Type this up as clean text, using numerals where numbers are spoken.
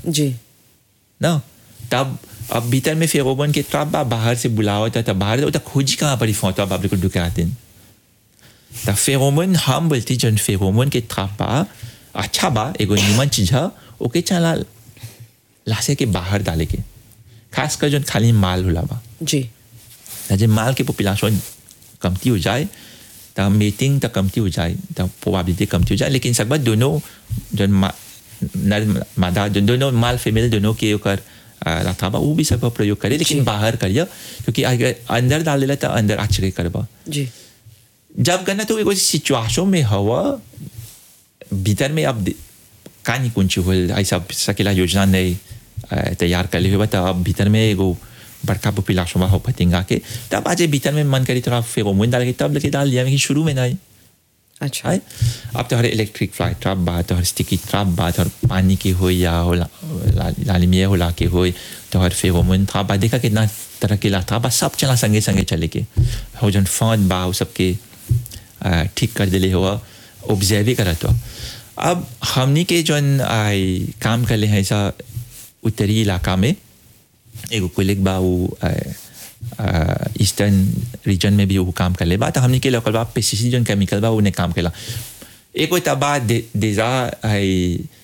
जी ना तब अब भीतर में फेरोमोन के ट्रैप बा बाहर से बुलाओ तब बाहर तो खोजी कहाँ पर फोटो अब आप दुकाते तब फेरोमोन हम बोलती जन फेरोमोन के ट्रैप बा अच्छा बा एगो निमन चीज है ओके चला लासे के बाहर डाले के खास कर जो खाली माल होला बा जी जब माल के पॉपुलेशन कमती हो जाए तब मीटिंग तक कमती हो जाए तब प्रोबेबिलिटी कमती हो जाए लेकिन सब दोनों जो नर मादा दोनों माल फीमेल दोनों के ऊपर रखा बा वो भी सब प्रयोग करे लेकिन बाहर करिए क्योंकि अगर अंदर डाल देला तो अंदर आचरे करबा जी जब गना तो एगो सिचुएशन में हवा भीतर में अब कहानी कुछ हो ऐसा सकेला योजना नहीं तैयार कर ले तो अब भीतर में एगो बड़का पॉपुलेशन हो पतिंगा के तब आज भीतर में मन करी थोड़ा फेरोमोन डाल के तब लेके डाल दिया लेकिन शुरू में नहीं अच्छा है अब तो हर इलेक्ट्रिक फ्लाई ट्रैप बात और स्टिकी ट्रैप बात और पानी की हो या हो लालिमिया होला के हो तो हर फेरोमोन ट्रैप बात देखा कितना तरह के लाता बस सब चला संगे संगे चले के हो जन फंड बा सबके ठीक कर दिले हुआ ऑब्जर्व करा तो अब हमनी के जन आई काम कर ले हैं ऐसा उत्तरी इलाका में एगो कोलिक बा वो ईस्टर्न रीजन में भी वो काम कर ले बा तो हमने के लोकल बा पेस्टिसाइड जन केमिकल बा उन्हें काम केला एको तबा देजा है